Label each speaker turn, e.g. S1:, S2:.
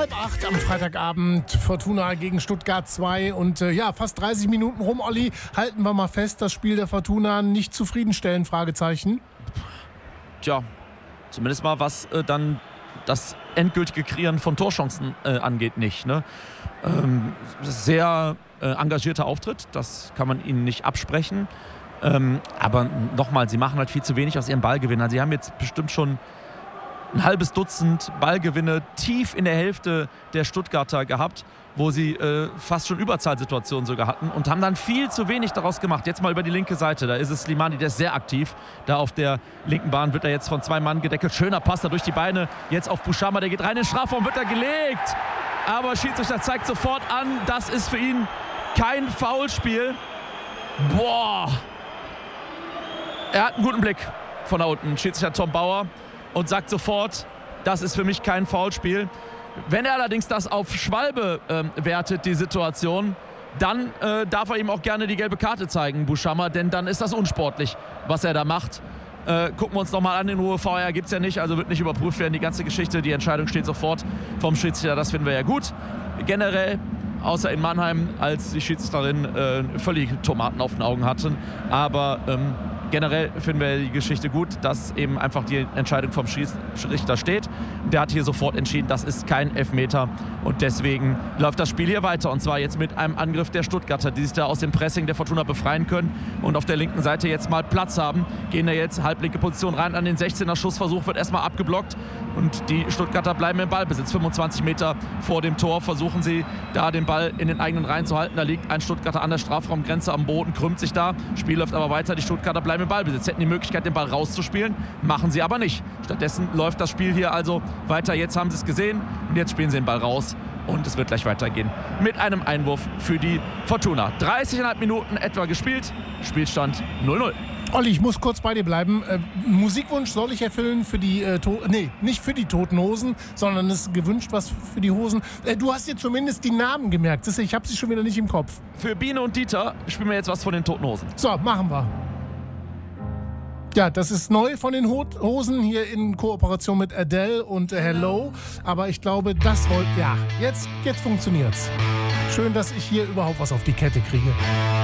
S1: 7:30 am Freitagabend. Fortuna gegen Stuttgart 2. Und fast 30 Minuten rum, Olli. Halten wir mal fest, das Spiel der Fortuna nicht zufriedenstellen, Fragezeichen.
S2: Tja, zumindest mal was dann das endgültige Kreieren von Torchancen angeht, nicht. Ne? Sehr engagierter Auftritt, das kann man ihnen nicht absprechen. Aber nochmal, sie machen halt viel zu wenig aus ihren Ballgewinnen. Sie haben jetzt bestimmt schon ein halbes Dutzend Ballgewinne tief in der Hälfte der Stuttgarter gehabt, wo sie fast schon Überzahlsituationen sogar hatten und haben dann viel zu wenig daraus gemacht. Jetzt mal über die linke Seite, da ist es Slimani, der ist sehr aktiv. Da auf der linken Bahn wird er jetzt von 2 Mann gedeckelt. Schöner Pass da durch die Beine, jetzt auf Bushama, der geht rein in den Strafraum, wird er gelegt. Aber Schiedsrichter zeigt sofort an, das ist für ihn kein Foulspiel. Boah! Er hat einen guten Blick von da unten, Schiedsrichter Tom Bauer, und sagt sofort, das ist für mich kein Foulspiel. Wenn er allerdings das auf Schwalbe wertet, die Situation, dann darf er ihm auch gerne die gelbe Karte zeigen, Bushama, denn dann ist das unsportlich, was er da macht. Gucken wir uns nochmal an, in Ruhe VR gibt es ja nicht, also wird nicht überprüft werden, die ganze Geschichte, die Entscheidung steht sofort vom Schiedsrichter, das finden wir ja gut. Generell, außer in Mannheim, als die Schiedsrichterin völlig Tomaten auf den Augen hatten, aber generell finden wir die Geschichte gut, dass eben einfach die Entscheidung vom Schiedsrichter steht. Der hat hier sofort entschieden, das ist kein Elfmeter und deswegen läuft das Spiel hier weiter und zwar jetzt mit einem Angriff der Stuttgarter, die sich da aus dem Pressing der Fortuna befreien können und auf der linken Seite jetzt mal Platz haben. Gehen da jetzt halblinke Position rein an den 16er Schussversuch, wird erstmal abgeblockt und die Stuttgarter bleiben im Ballbesitz. 25 Meter vor dem Tor versuchen sie da den Ball in den eigenen Reihen zu halten. Da liegt ein Stuttgarter an der Strafraumgrenze am Boden, krümmt sich da. Spiel läuft aber weiter, die Stuttgarter bleiben im Ballbesitz. Hätten die Möglichkeit, den Ball rauszuspielen, machen sie aber nicht. Stattdessen läuft das Spiel hier also weiter. Jetzt haben sie es gesehen und jetzt spielen sie den Ball raus und es wird gleich weitergehen mit einem Einwurf für die Fortuna. 30,5 Minuten etwa gespielt, Spielstand 0-0.
S1: Olli, ich muss kurz bei dir bleiben. Musikwunsch soll ich erfüllen für die, nicht für die Toten Hosen, sondern es ist gewünscht was für die Hosen. Du hast dir zumindest die Namen gemerkt. Ich habe sie schon wieder nicht im Kopf.
S2: Für Biene und Dieter spielen wir jetzt was von den Toten Hosen.
S1: So, machen wir. Ja, das ist neu von den Hosen hier in Kooperation mit Adele und Hello. Aber ich glaube, jetzt funktioniert's. Schön, dass ich hier überhaupt was auf die Kette kriege.